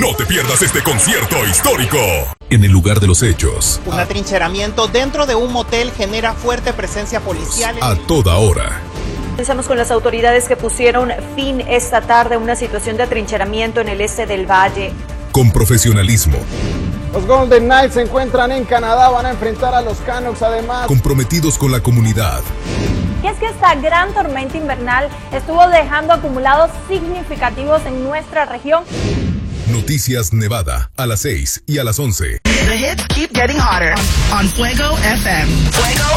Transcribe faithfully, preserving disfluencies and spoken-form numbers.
No te pierdas este concierto histórico. En el lugar de los hechos. Un atrincheramiento dentro de un motel genera fuerte presencia policial. A toda hora. Comenzamos con las autoridades que pusieron fin esta tarde a una situación de atrincheramiento en el este del valle. Con profesionalismo. Los Golden Knights se encuentran en Canadá, van a enfrentar a los Canucks además. Comprometidos con la comunidad. Y es que esta gran tormenta invernal estuvo dejando acumulados significativos en nuestra región. Noticias Nevada a las seis y a las once. The hits keep getting hotter on Fuego F M. Fuego